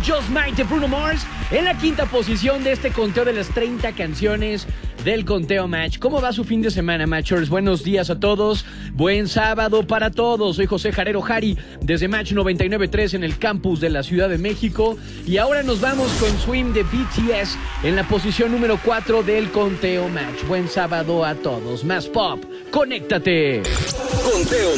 Just Mine de Bruno Mars en la quinta posición de este conteo de las 30 canciones del Conteo Match. ¿Cómo va su fin de semana, Matchers? Buenos días a todos. Buen sábado para todos. Soy José Jarero Jari desde Match 99.3 en el campus de la Ciudad de México. Y ahora nos vamos con Swim de BTS en la posición número 4 del Conteo Match. Buen sábado a todos. Más pop. Conéctate. Conteo